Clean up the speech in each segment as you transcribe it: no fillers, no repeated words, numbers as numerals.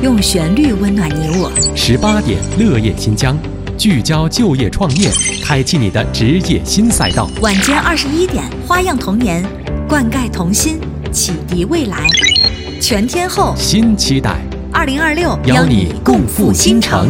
用旋律温暖你我。 18点，乐业新疆，聚焦就业创业，开启你的职业新赛道。 晚间21点，花样童年，灌溉童心，启迪未来。全天候新期待 2026， 邀你共赴新城。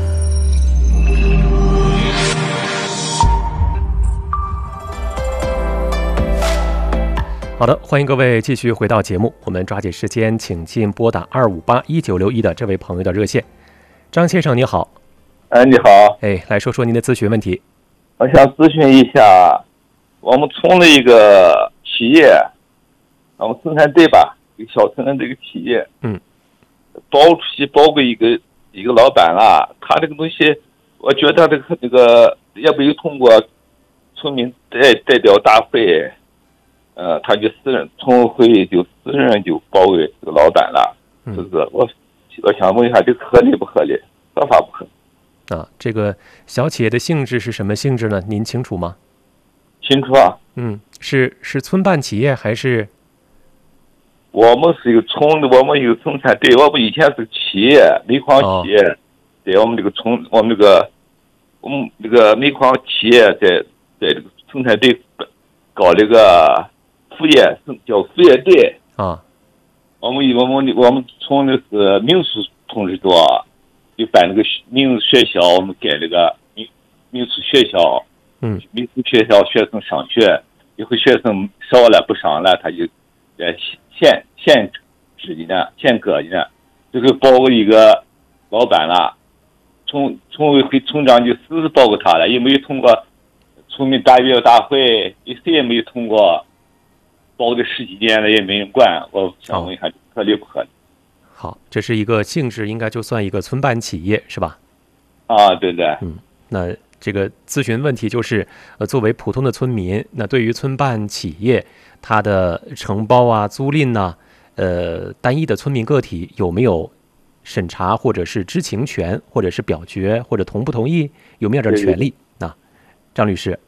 好的，欢迎各位继续回到节目，我们抓紧时间，请进拨打2581961的这位朋友的热线。张先生你好。 你好。 来说说您的咨询问题。 我想咨询一下，我们从了一个企业，我们生产队吧，一个小城的这个企业，包出去包给一个老板了，他这个东西，我觉得这个也没有通过村民代表大会。他就村委会就私人就包给这个老板了，这个我想问一下，这个合理不合理，合法不合理？ 这个小企业的性质是什么性质呢？您清楚吗？ 清楚啊。 是村办企业还是？ 我们是一个村的，我们有生产队，我们以前是企业煤矿企业，在我们这个村，我们这个煤矿企业在这个生产队搞这个。副业叫副业队啊， 我们从那个民宿同志多，就办那个民宿学校，我们给这个民宿学校，民宿学校学生上学，以后学生少了不上了，他就限制的呢，限割的呢，这个包括一个老板了，村委会村长就私自包给他了，也没有通过村民代表大会，谁也没有通过。包的10几年了也没人管，我想问一下，合理不合理？ 好，这是一个性质，应该就算一个村办企业是吧？ 对对。 那这个咨询问题就是，作为普通的村民，那对于村办企业，它的承包啊、租赁呐，单一的村民个体有没有审查或者是知情权，或者是表决或者同不同意，有没有这个权利？张律师。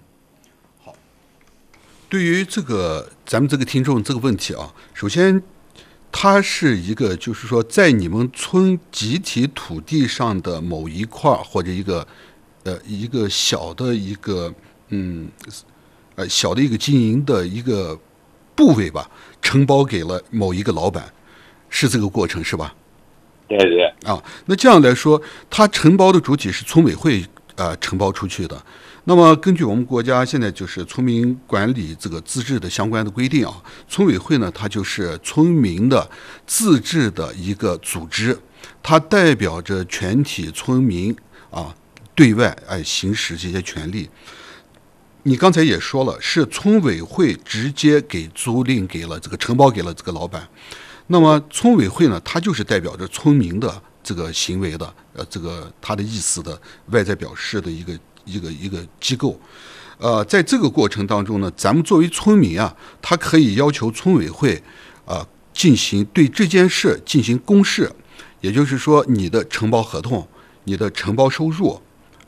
对于咱们这个听众这个问题啊，首先，它是一个就是说，在你们村集体土地上的某一块或者一个小的一个小的一个经营的一个部位吧，承包给了某一个老板，是这个过程是吧？ 对对。 那这样来说，它承包的主体是村委会承包出去的。那么根据我们国家现在就是村民管理这个自治的相关的规定啊，村委会呢，它就是村民的自治的一个组织，它代表着全体村民对外行使这些权利。你刚才也说了，是村委会直接给租赁给了这个承包给了这个老板，那么村委会呢，它就是代表着村民的这个行为的这个他的意思的外在表示的一个机构，在这个过程当中呢，咱们作为村民他可以要求村委会进行对这件事进行公示，也就是说你的承包合同、你的承包收入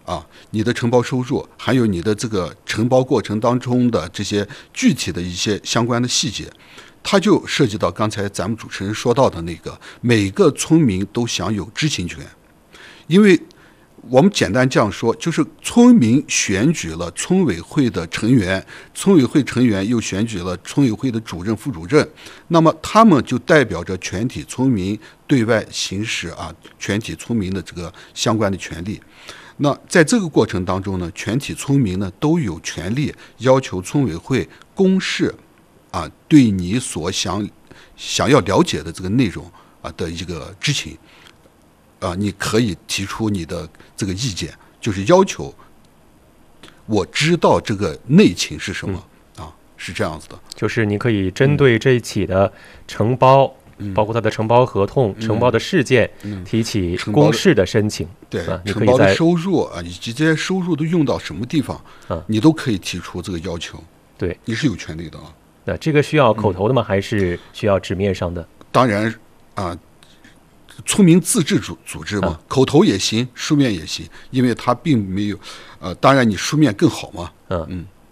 还有你的这个承包过程当中的这些具体的一些相关的细节，它就涉及到刚才咱们主持人说到的那个，每个村民都享有知情权，因为我们简单这样说，就是村民选举了村委会的成员，村委会成员又选举了村委会的主任、副主任，那么他们就代表着全体村民对外行使全体村民的这个相关的权利。那在这个过程当中呢，全体村民呢都有权利要求村委会公示对你所想要了解的这个内容的一个知情。你可以提出你的这个意见，就是要求我知道这个内情是什么是这样子的。就是你可以针对这一起的承包，包括它的承包合同、承包的事件，提起公示的申请。对，承包的收入以及这些收入都用到什么地方你都可以提出这个要求。对，你是有权利的那这个需要口头的吗？还是需要纸面上的？ 当然村民自治组织嘛，口头也行，书面也行，因为它并没有，当然你书面更好嘛。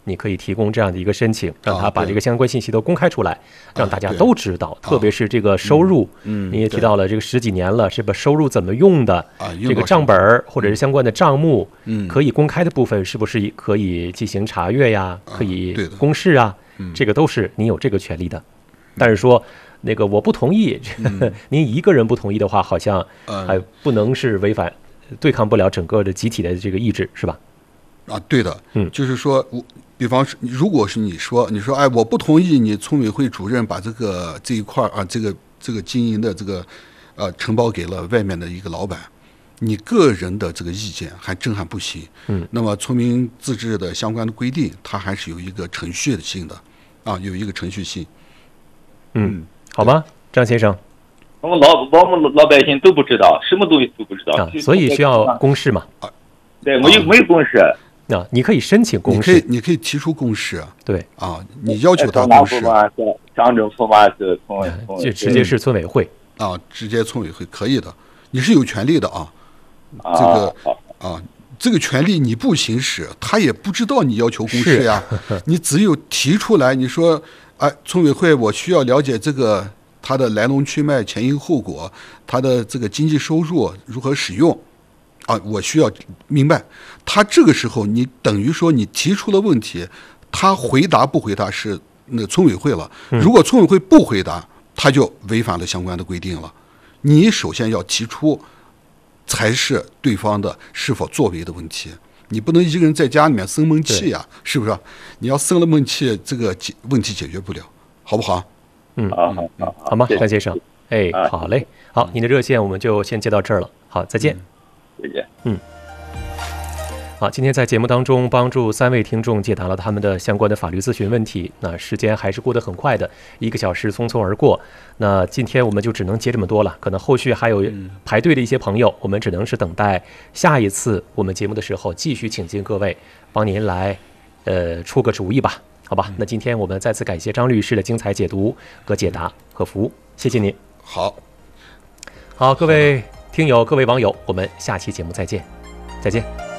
你可以提供这样的一个申请，让他把这个相关信息都公开出来，让大家都知道。特别是这个收入，你也提到了这个10几年了，是把收入怎么用的，这个账本或者是相关的账目，可以公开的部分是不是可以进行查阅呀？可以公示啊？这个都是你有这个权利的。但是说那个我不同意，您一个人不同意的话，好像还不能是违反。对抗不了整个的集体的这个意志，是吧？ 对的，就是说，比方说，如果是你说，哎，我不同意你村委会主任把这一块这个经营的这个承包给了外面的一个老板，你个人的这个意见还真还不行。那么村民自治的相关的规定，它还是有一个程序性的，有一个程序性。 好吧，张先生。 我们老百姓都不知道，什么东西都不知道， 所以需要公示嘛？ 对，没有公示。 你可以申请公示， 你可以提出公示。 对你要求他公示。 乡政府嘛是就直接是村委会直接村委会可以的，你是有权利的这个权利你不行使，他也不知道你要求公示呀。你只有提出来，你说，哎，村委会，我需要了解这个。它的来龙去脉、前因后果，它的这个经济收入如何使用，我需要明白。他这个时候，你等于说你提出了问题，他回答不回答是那村委会了。如果村委会不回答，他就违反了相关的规定了。你首先要提出，才是对方的是否作为的问题。你不能一个人在家里面生闷气呀，是不是？你要生了闷气，这个问题解决不了，好不好？ 好吗，张先生？好嘞，好，您的热线我们就先接到这儿了。好，再见。 再见。 好，今天在节目当中帮助3位听众解答了他们的相关的法律咨询问题。那时间还是过得很快的，1个小时匆匆而过。那今天我们就只能接这么多了，可能后续还有排队的一些朋友，我们只能是等待下一次我们节目的时候继续请进各位，帮您来出个主意吧。好吧，那今天我们再次感谢张律师的精彩解读和解答和服务，谢谢您。 好， 各位听友、各位网友，我们下期节目再见，再见。